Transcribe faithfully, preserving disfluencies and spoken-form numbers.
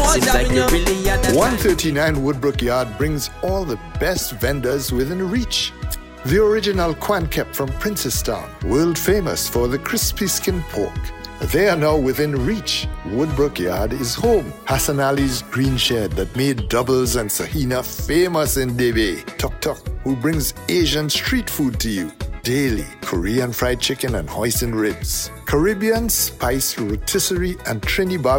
Seems like you really had that one time. thirty-nine Woodbrook Yard brings all the best vendors within reach. The original Quankep from Princestown, world famous for the crispy skin pork. They are now within reach. Woodbrook Yard is home. Hassan Ali's green shed that made doubles and Sahina famous in Debe. Tok Tok, who brings Asian street food to you daily. Korean fried chicken and hoisin ribs. Caribbean spice rotisserie and Trini